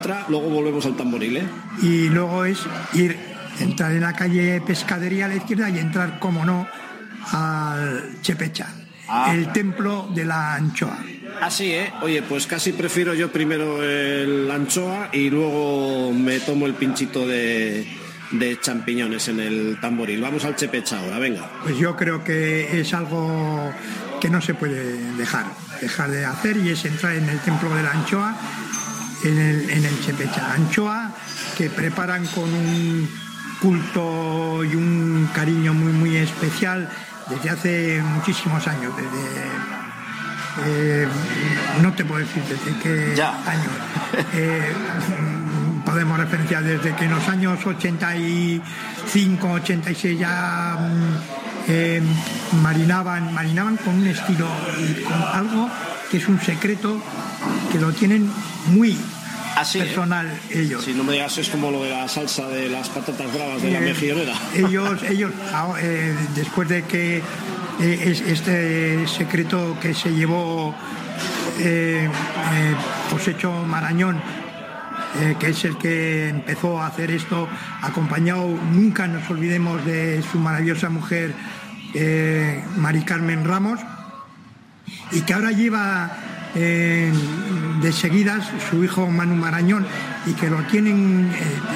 otra, luego volvemos al Tamboril, ¿eh? Y luego es entrar en la calle Pescadería a la izquierda y entrar, como no, al Chepecha, el templo de la anchoa. Así, oye, pues casi prefiero yo primero la anchoa y luego me tomo el pinchito de champiñones en el Tamboril. Vamos al Chepecha ahora, venga. Pues yo creo que es algo que no se puede dejar de hacer, y es entrar en el templo de la anchoa, en el Chepecha. Anchoa que preparan con un culto y un cariño muy, muy especial desde hace muchísimos años, no te puedo decir desde qué años. Podemos referenciar desde que en los años 85, 86 ya marinaban con un estilo y con algo que es un secreto que lo tienen muy personal ellos. Si no me digas, es como lo de la salsa de las patatas bravas de la mejillonera. Ellos después de que este secreto que se llevó Josecho Marañón, que es el que empezó a hacer esto, acompañado, nunca nos olvidemos de su maravillosa mujer Mari Carmen Ramos, y que ahora lleva de seguidas su hijo Manu Marañón, y que lo tienen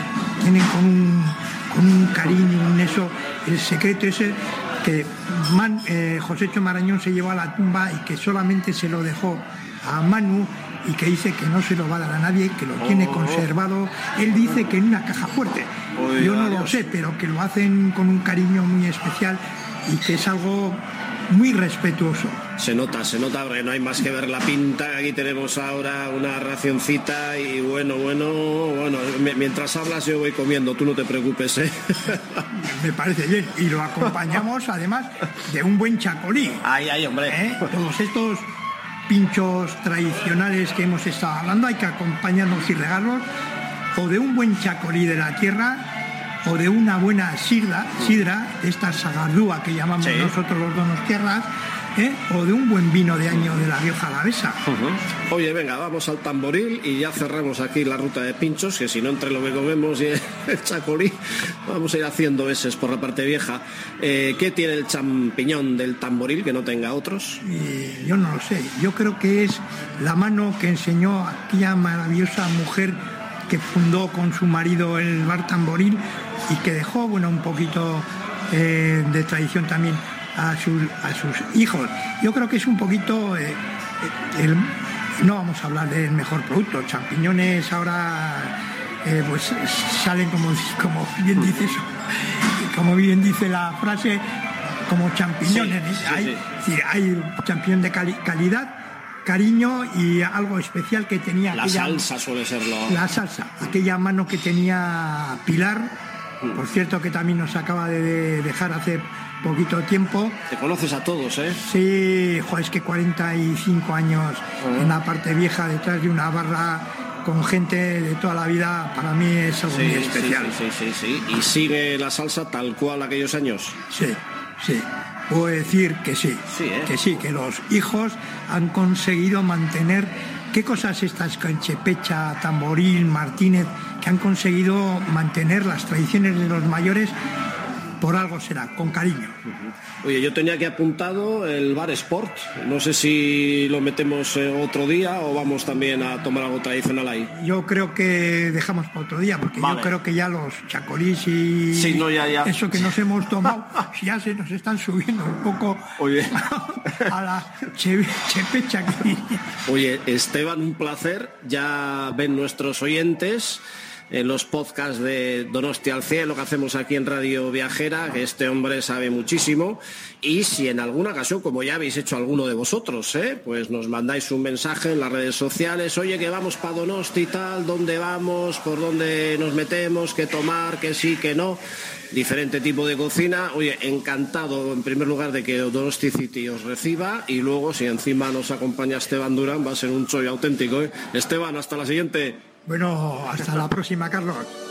con un cariño, el secreto ese que Josecho Marañón se llevó a la tumba y que solamente se lo dejó a Manu, y que dice que no se lo va a dar a nadie, que lo tiene conservado. Él dice que en una caja fuerte. Yo no lo sé, pero que lo hacen con un cariño muy especial y que es algo muy respetuoso. Se nota, porque no hay más que ver la pinta. Aquí tenemos ahora una racioncita y bueno, mientras hablas yo voy comiendo, tú no te preocupes, ¿eh? Me parece bien, y lo acompañamos además de un buen chacolí. Ay, hombre. Todos estos pinchos tradicionales que hemos estado hablando hay que acompañarnos y regalos o de un buen chacolí de la tierra, o de una buena sidra, esta sagardúa que llamamos nosotros los donostiarras, o de un buen vino de año de la Rioja Alavesa. Oye, venga, vamos al Tamboril y ya cerramos aquí la ruta de pinchos, que si no, entre lo que comemos y el chacolí vamos a ir haciendo veces por la parte vieja. ¿Qué tiene el champiñón del Tamboril que no tenga otros? Yo no lo sé, yo creo que es la mano que enseñó aquella maravillosa mujer que fundó con su marido el bar Tamboril y que dejó un poquito de tradición también a sus hijos. Yo creo que es un poquito no vamos a hablar del mejor producto. Champiñones ahora pues salen como bien dice la frase, como champiñones. Hay champiñón de calidad, cariño y algo especial que tenía salsa suele serlo. La salsa, aquella mano que tenía Pilar, por cierto, que también nos acaba de dejar hace poquito tiempo. Te conoces a todos, ¿eh? Sí, es que 45 años en la parte vieja, detrás de una barra con gente de toda la vida, para mí es algo muy especial. Sí. ¿Y sigue la salsa tal cual aquellos años? Sí. Puedo decir que sí, que los hijos han conseguido mantener. ¿Qué cosas estas con Chepecha, Tamboril, Martínez, que han conseguido mantener las tradiciones de los mayores? Por algo será, con cariño. Oye, yo tenía aquí apuntado el bar Sport. No sé si lo metemos otro día o vamos también a tomar algo tradicional ahí. Yo creo que dejamos para otro día, porque yo creo que ya los chacolís y eso que nos hemos tomado ya se nos están subiendo un poco. Oye. a la Chepecha. Oye, Esteban, un placer. Ya ven nuestros oyentes en los podcasts de Donostia al Cielo que hacemos aquí en Radio Viajera, que este hombre sabe muchísimo, y si en alguna ocasión, como ya habéis hecho alguno de vosotros, pues nos mandáis un mensaje en las redes sociales, oye, que vamos para Donosti y tal, ¿dónde vamos? ¿Por dónde nos metemos? ¿Qué tomar? ¿Qué sí? ¿Qué no? Diferente tipo de cocina. Oye, encantado en primer lugar de que Donosti City os reciba, y luego si encima nos acompaña Esteban Durán va a ser un chollo auténtico, ¿eh? Esteban, hasta la siguiente. Bueno, hasta la próxima, Carlos.